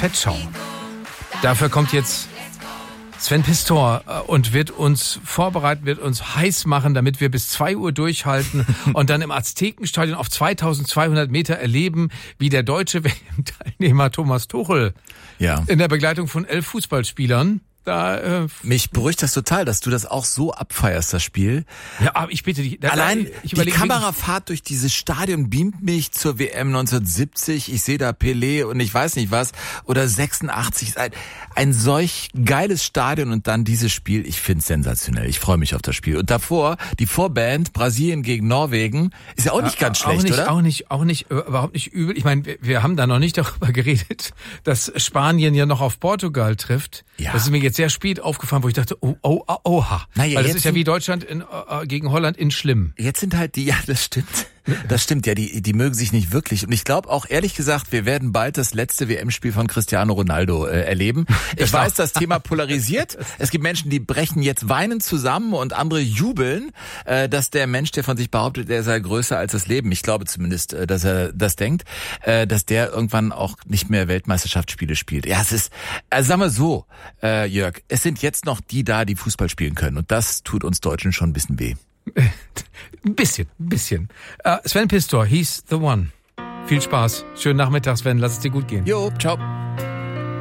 Fettschaum. Dafür kommt jetzt Sven Pistor und wird uns vorbereiten, wird uns heiß machen, damit wir bis 2 Uhr durchhalten und dann im Aztekenstadion auf 2200 Meter erleben, wie der deutsche WM-Teilnehmer Thomas Tuchel in der Begleitung von 11 Fußballspielern mich beruhigt das total, dass du das auch so abfeierst, das Spiel. Ja, aber ich bitte dich. Allein die Kamerafahrt durch dieses Stadion beamt mich zur WM 1970. Ich sehe da Pelé und ich weiß nicht was. Oder 86. Ein solch geiles Stadion und dann dieses Spiel. Ich find's sensationell. Ich freue mich auf das Spiel. Und davor, die Vorband, Brasilien gegen Norwegen, ist ja auch nicht ganz schlecht, oder? Überhaupt nicht übel. Ich meine, wir haben da noch nicht darüber geredet, dass Spanien ja noch auf Portugal trifft. Ja. Das ist mir jetzt sehr spät aufgefallen, wo ich dachte, oha. Naja, weil das ist ja wie Deutschland gegen Holland in schlimm. Jetzt sind halt ja, das stimmt. Das stimmt, ja, die mögen sich nicht wirklich. Und ich glaube auch, ehrlich gesagt, wir werden bald das letzte WM-Spiel von Cristiano Ronaldo erleben. Ich weiß, das Thema polarisiert. Es gibt Menschen, die brechen jetzt weinend zusammen und andere jubeln, dass der Mensch, der von sich behauptet, er sei größer als das Leben, ich glaube zumindest, dass er das denkt, dass der irgendwann auch nicht mehr Weltmeisterschaftsspiele spielt. Ja, es ist, also sagen wir so, Jörg, es sind jetzt noch die da, die Fußball spielen können. Und das tut uns Deutschen schon ein bisschen weh. Ein bisschen. Sven Pistor, he's the one. Viel Spaß. Schönen Nachmittag, Sven. Lass es dir gut gehen. Jo, ciao.